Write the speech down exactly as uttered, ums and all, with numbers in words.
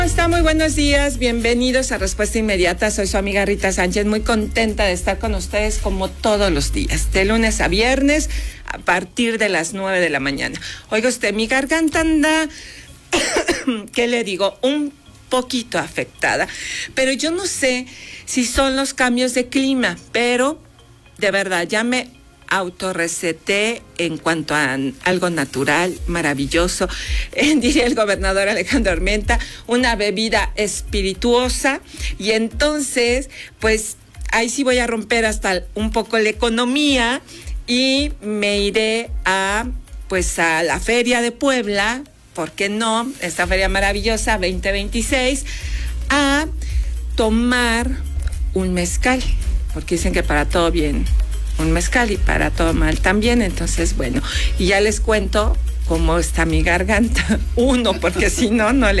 Está muy buenos días, bienvenidos a Respuesta Inmediata. Soy su amiga Rita Sánchez, muy contenta de estar con ustedes como todos los días, de lunes a viernes a partir de las nueve de la mañana. Oiga usted, mi garganta anda, ¿qué le digo? Un poquito afectada, pero yo no sé si son los cambios de clima, pero de verdad ya me autorreceté en cuanto a algo natural, maravilloso, eh, diría el gobernador Alejandro Armenta, una bebida espirituosa, y entonces, pues, ahí sí voy a romper hasta un poco la economía y me iré a, pues, a la Feria de Puebla, ¿por qué no? Esta feria maravillosa veinte veintiséis, a tomar un mezcal, porque dicen que para todo bien un mezcal y para todo mal también. Entonces, bueno, y ya les cuento cómo está mi garganta. Uno, porque si no, no le